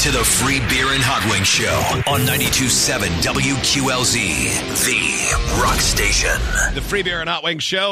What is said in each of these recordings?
to the Free Beer and Hot Wings Show on 92.7 WQLZ, the rock station. The Free Beer and Hot Wings Show,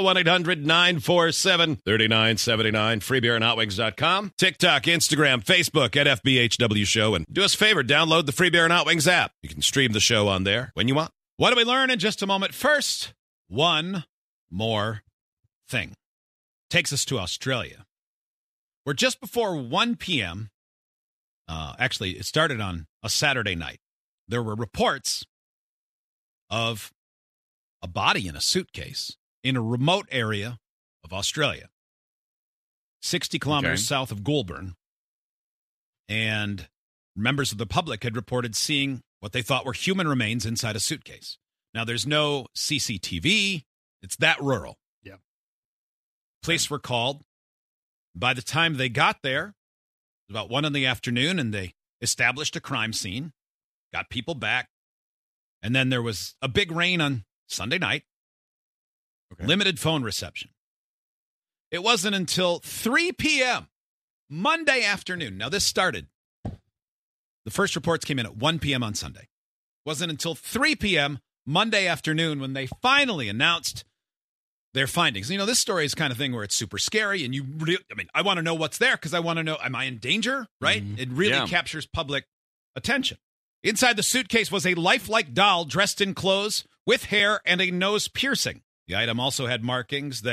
1-800-947-3979, freebeerandhotwings.com. TikTok, Instagram, Facebook at FBHW Show. And do us a favor, download the Free Beer and Hot Wings app. You can stream the show on there when you want. What do we learn in just a moment? First, one more thing. Takes us to Australia. We're just before 1 p.m., actually, it started on a Saturday night. There were reports of a body in a suitcase in a remote area of Australia, 60 kilometers south of Goulburn. And members of the public had reported seeing what they thought were human remains inside a suitcase. Now, there's no CCTV. It's that rural. Yeah. Police were called. By the time they got there, about 1 p.m, and they established a crime scene, got people back, and then there was a big rain on Sunday night, limited phone reception. It wasn't until 3 p.m. Monday afternoon. Now, this started. The first reports came in at 1 p.m. on Sunday. It wasn't until 3 p.m. Monday afternoon when they finally announced their findings. You know, this story is kind of thing where it's super scary, and I want to know what's there because I want to know, am I in danger, right? Mm-hmm. It really captures public attention. Inside the suitcase was a lifelike doll dressed in clothes with hair and a nose piercing. The item also had markings that